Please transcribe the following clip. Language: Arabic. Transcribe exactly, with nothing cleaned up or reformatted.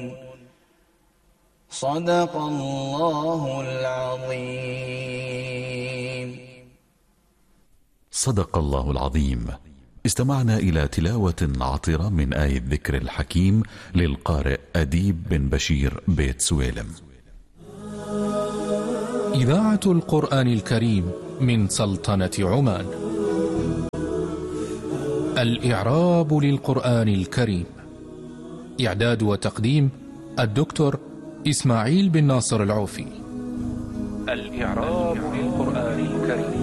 صدق الله العظيم. صدق الله العظيم. استمعنا إلى تلاوة عطرة من آية الذكر الحكيم للقارئ أديب بن بشير بيت سويلم. إذاعة القرآن الكريم من سلطنة عمان. الإعراب للقرآن الكريم. إعداد وتقديم الدكتور إسماعيل بن ناصر العوفي. الإعراب للقرآن الكريم.